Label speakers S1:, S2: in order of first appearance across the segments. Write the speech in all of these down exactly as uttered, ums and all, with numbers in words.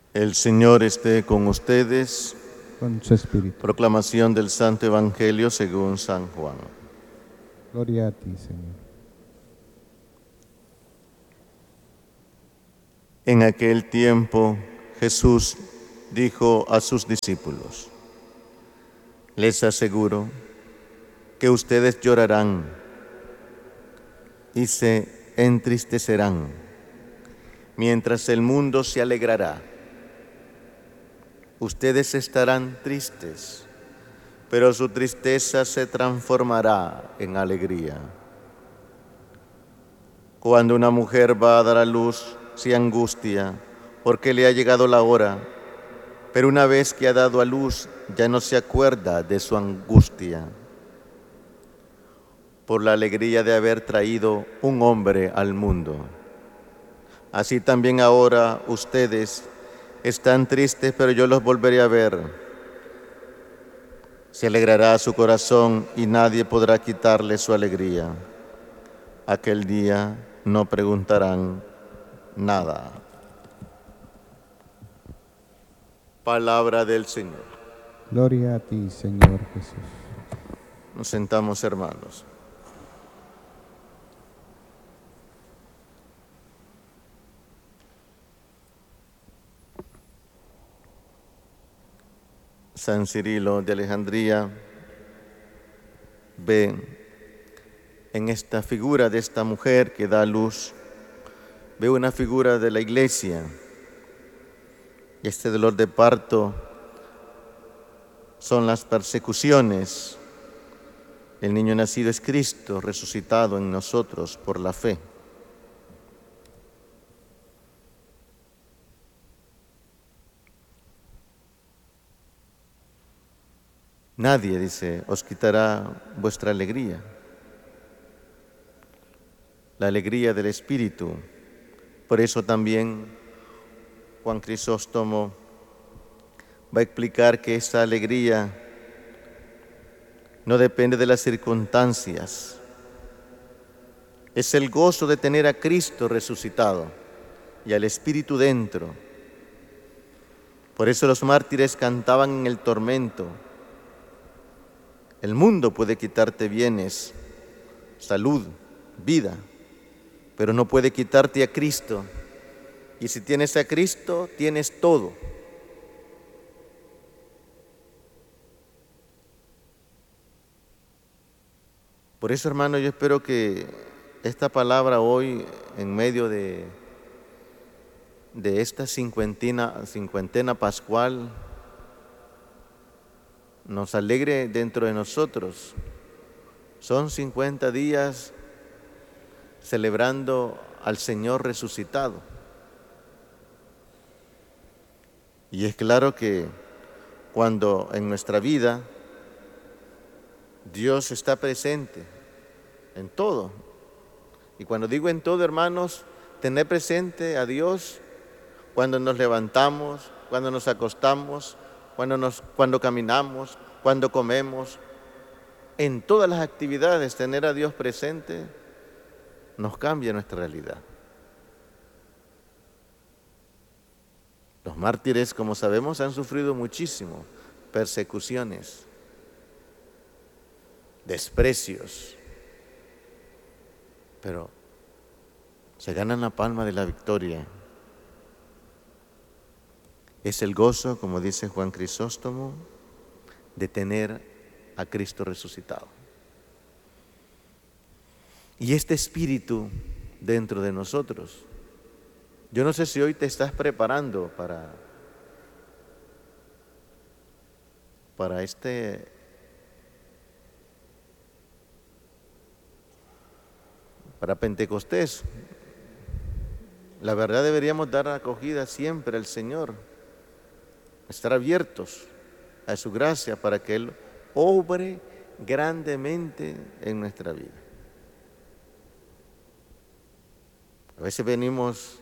S1: El Señor esté con ustedes.
S2: Con su espíritu.
S1: Proclamación del Santo Evangelio según San Juan.
S2: Gloria a ti, Señor.
S1: En aquel tiempo Jesús dijo a sus discípulos: les aseguro que ustedes llorarán y se entristecerán, mientras el mundo se alegrará. Ustedes estarán tristes, pero su tristeza se transformará en alegría. Cuando una mujer va a dar a luz, se angustia porque le ha llegado la hora, pero una vez que ha dado a luz, ya no se acuerda de su angustia por la alegría de haber traído un hombre al mundo. Así también ahora ustedes están tristes, pero yo los volveré a ver. Se alegrará su corazón y nadie podrá quitarle su alegría. Aquel día no preguntarán nada. Palabra del Señor.
S2: Gloria a ti, Señor Jesús.
S1: Nos sentamos, hermanos. San Cirilo de Alejandría ve en esta figura de esta mujer que da luz, ve una figura de la iglesia. Y este dolor de parto son las persecuciones. El niño nacido es Cristo, resucitado en nosotros por la fe. Nadie, dice, os quitará vuestra alegría. La alegría del Espíritu. Por eso también Juan Crisóstomo va a explicar que esta alegría no depende de las circunstancias. Es el gozo de tener a Cristo resucitado y al Espíritu dentro. Por eso los mártires cantaban en el tormento: el mundo puede quitarte bienes, salud, vida, pero no puede quitarte a Cristo. Y si tienes a Cristo, tienes todo. Por eso, hermano, yo espero que esta palabra hoy, en medio de, de esta cincuentena, cincuentena pascual, nos alegre dentro de nosotros. Son cincuenta días celebrando al Señor resucitado. Y es claro que cuando en nuestra vida Dios está presente en todo, y cuando digo en todo, hermanos, tener presente a Dios cuando nos levantamos, cuando nos acostamos, cuando, nos, cuando caminamos, cuando comemos, en todas las actividades, tener a Dios presente nos cambia nuestra realidad. Los mártires, como sabemos, han sufrido muchísimo, persecuciones, desprecios, pero se ganan la palma de la victoria. Es el gozo, como dice Juan Crisóstomo, de tener a Cristo resucitado. Y este espíritu dentro de nosotros, yo no sé si hoy te estás preparando para, para este para Pentecostés. La verdad, deberíamos dar acogida siempre al Señor, estar abiertos a su gracia para que Él obre grandemente en nuestra vida. A veces venimos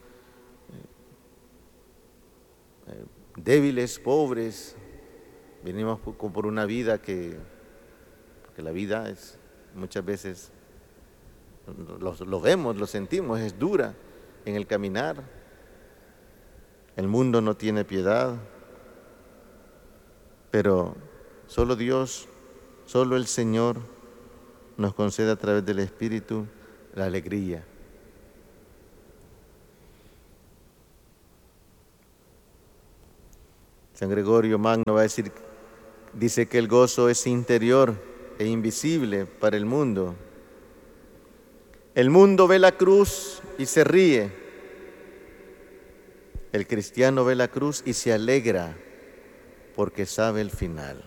S1: eh, débiles, pobres, venimos por, por una vida que, porque la vida es muchas veces, lo, lo vemos, lo sentimos, es dura en el caminar. El mundo no tiene piedad, pero solo Dios, solo el Señor nos concede a través del Espíritu la alegría. San Gregorio Magno va a decir, dice que el gozo es interior e invisible para el mundo. El mundo ve la cruz y se ríe. El cristiano ve la cruz y se alegra porque sabe el final.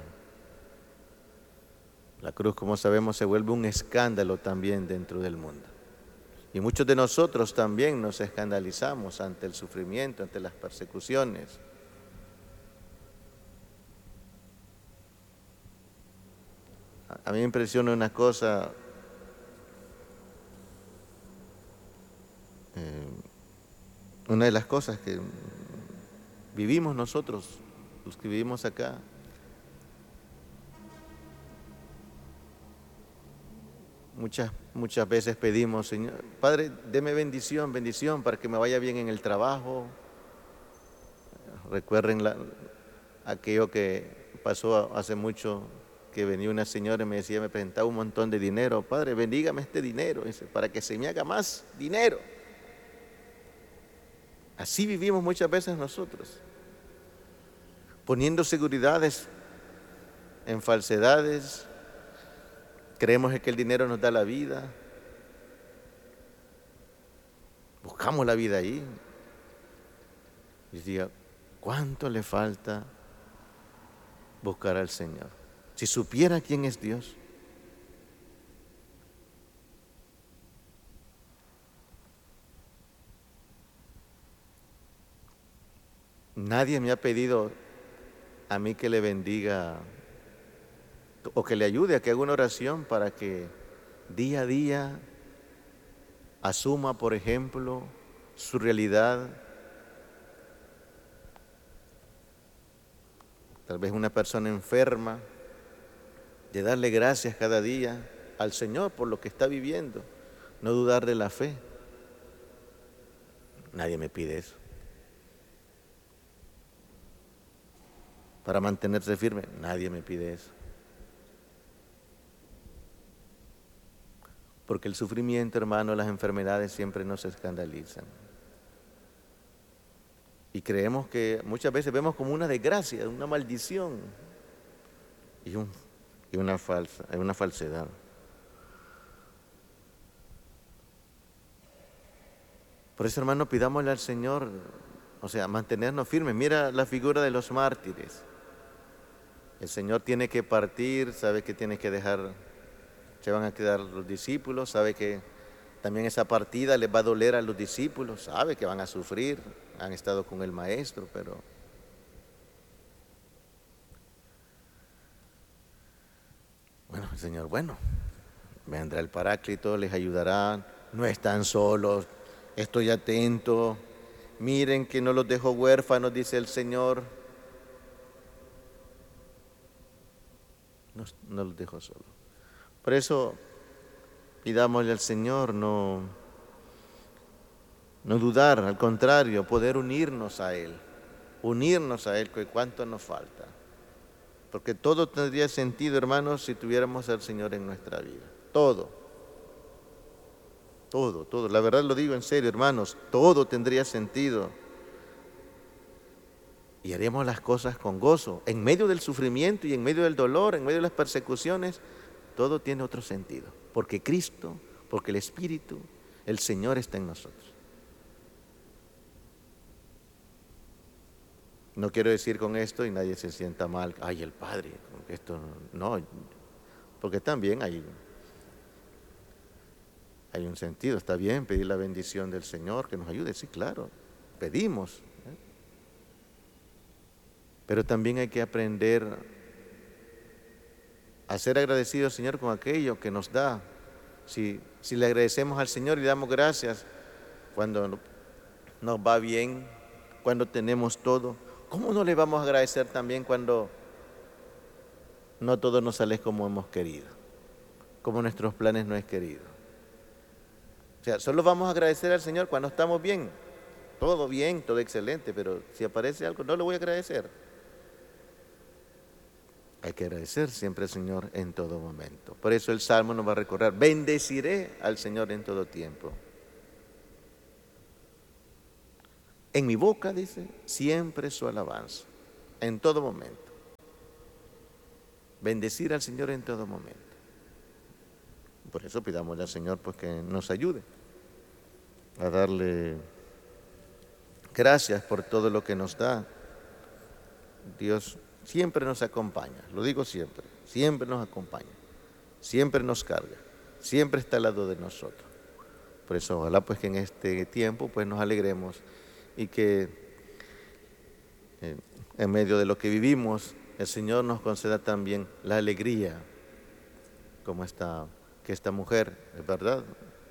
S1: La cruz, como sabemos, se vuelve un escándalo también dentro del mundo. Y muchos de nosotros también nos escandalizamos ante el sufrimiento, ante las persecuciones. A mí me impresiona una cosa, eh, una de las cosas que vivimos nosotros, los que vivimos acá. Muchas, muchas veces pedimos, Señor, Padre, deme bendición, bendición para que me vaya bien en el trabajo. Recuerden la, aquello que pasó hace mucho, que venía una señora y me decía, me presentaba un montón de dinero. Padre, bendígame este dinero, dice, para que se me haga más dinero. Así vivimos muchas veces nosotros, poniendo seguridades en falsedades. Creemos que el dinero nos da la vida. Buscamos la vida ahí. Y diga, ¿cuánto le falta buscar al Señor? Si supiera quién es Dios. Nadie me ha pedido a mí que le bendiga o que le ayude a que haga una oración para que día a día asuma, por ejemplo, su realidad. Tal vez una persona enferma, de darle gracias cada día al Señor por lo que está viviendo, no dudar de la fe. Nadie me pide eso. Para mantenerse firme, nadie me pide eso. Porque el sufrimiento, hermano, las enfermedades siempre nos escandalizan. Y creemos que muchas veces vemos como una desgracia, una maldición y, un, y una, falsa, una falsedad. Por eso, hermano, pidámosle al Señor, o sea, mantenernos firmes. Mira la figura de los mártires. El Señor tiene que partir, sabe que tiene que dejar, se van a quedar los discípulos, sabe que también esa partida les va a doler a los discípulos, sabe que van a sufrir, han estado con el Maestro, pero bueno, el Señor, bueno, vendrá el Paráclito, les ayudará, no están solos, estoy atento, miren que no los dejo huérfanos, dice el Señor. No, no los dejo solos. Por eso, pidámosle al Señor no, no dudar, al contrario, poder unirnos a Él, unirnos a Él, que cuánto nos falta. Porque todo tendría sentido, hermanos, si tuviéramos al Señor en nuestra vida. Todo. Todo, todo. La verdad lo digo en serio, hermanos, todo tendría sentido. Y haremos las cosas con gozo. En medio del sufrimiento y en medio del dolor, en medio de las persecuciones, todo tiene otro sentido. Porque Cristo, porque el Espíritu, el Señor está en nosotros. No quiero decir con esto y nadie se sienta mal. Ay, el Padre, esto no. Porque también hay, hay un sentido. Está bien pedir la bendición del Señor, que nos ayude. Sí, claro, pedimos. Pero también hay que aprender a ser agradecidos, Señor, con aquello que nos da. Si, si le agradecemos al Señor y damos gracias cuando nos va bien, cuando tenemos todo, ¿cómo no le vamos a agradecer también cuando no todo nos sale como hemos querido, como nuestros planes no es querido? O sea, solo vamos a agradecer al Señor cuando estamos bien. todo bien, todo excelente, pero si aparece algo, no le voy a agradecer. Hay que agradecer siempre al Señor en todo momento. Por eso el Salmo nos va a recordar, bendeciré al Señor en todo tiempo. En mi boca, dice, siempre su alabanza, en todo momento. Bendecir al Señor en todo momento. Por eso pidámosle al Señor pues, que nos ayude a darle gracias por todo lo que nos da. Dios siempre nos acompaña, lo digo siempre, siempre nos acompaña, siempre nos carga, siempre está al lado de nosotros. Por eso ojalá pues que en este tiempo pues nos alegremos y que eh, en medio de lo que vivimos el Señor nos conceda también la alegría, como esta, que esta mujer, es verdad,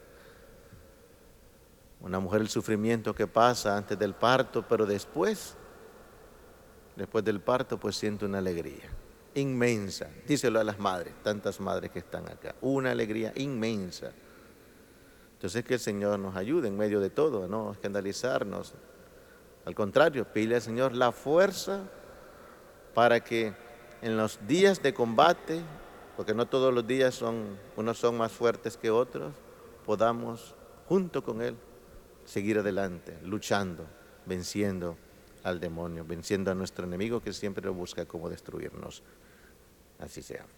S1: una mujer el sufrimiento que pasa antes del parto, pero después, después del parto pues siente una alegría inmensa, díselo a las madres, tantas madres que están acá, una alegría inmensa. Entonces que el Señor nos ayude en medio de todo, a no escandalizarnos. Al contrario, pídele al Señor la fuerza para que en los días de combate, porque no todos los días son, unos son más fuertes que otros, podamos, junto con Él, seguir adelante, luchando, venciendo al demonio, venciendo a nuestro enemigo que siempre busca cómo destruirnos. Así sea.